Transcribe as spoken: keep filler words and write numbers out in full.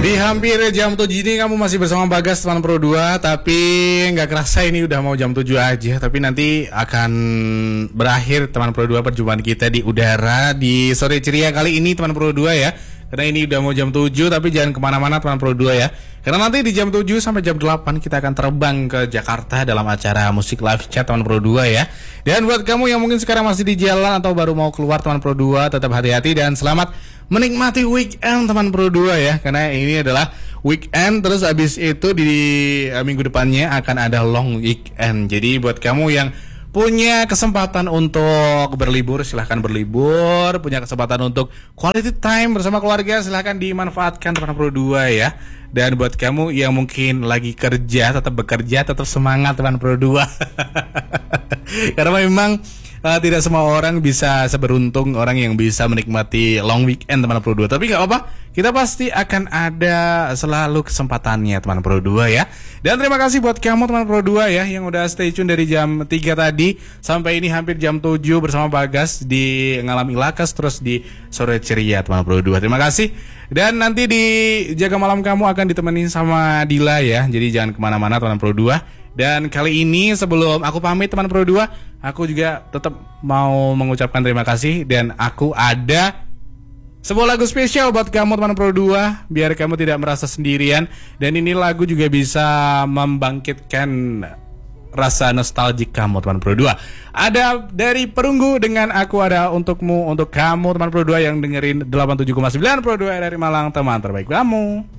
Di hampir jam tujuh ini kamu masih bersama Bagas teman Pro dua. Tapi nggak kerasa ini udah mau jam tujuh aja. Tapi nanti akan berakhir teman Pro dua perjumpaan kita di udara di sore ceria kali ini teman Pro dua ya. Karena ini udah mau jam tujuh, tapi jangan kemana-mana teman Pro dua ya. Karena nanti di jam tujuh sampai jam delapan kita akan terbang ke Jakarta dalam acara musik live chat teman Pro dua ya. Dan buat kamu yang mungkin sekarang masih di jalan atau baru mau keluar teman Pro dua, tetap hati-hati dan selamat menikmati weekend teman Pro dua ya. Karena ini adalah weekend, terus abis itu di uh, minggu depannya akan ada long weekend. Jadi buat kamu yang punya kesempatan untuk berlibur, silahkan berlibur. Punya kesempatan untuk quality time bersama keluarga, silahkan dimanfaatkan teman Pro dua ya. Dan buat kamu yang mungkin lagi kerja, tetap bekerja, tetap semangat teman Pro dua. Karena memang uh, tidak semua orang bisa seberuntung orang yang bisa menikmati long weekend teman Pro dua. Tapi gak apa-apa, kita pasti akan ada selalu kesempatannya teman Pro dua ya. Dan terima kasih buat kamu teman Pro dua ya yang udah stay tune dari jam tiga tadi sampai ini hampir jam tujuh bersama Bagas di Ngalam Ilakas, terus di Sore Ceria teman Pro dua. Terima kasih. Dan nanti di Jaga Malam Kamu akan ditemenin sama Dila ya. Jadi jangan kemana-mana teman Pro dua. Dan kali ini sebelum aku pamit teman Pro dua, aku juga tetap mau mengucapkan terima kasih. Dan aku ada sebuah lagu spesial buat kamu teman Pro dua, biar kamu tidak merasa sendirian. Dan ini lagu juga bisa membangkitkan rasa nostalgia kamu teman Pro dua. Ada dari Perunggu dengan Aku Ada Untukmu, untuk kamu teman Pro dua yang dengerin delapan puluh tujuh koma sembilan Pro dua dari Malang, teman terbaik kamu.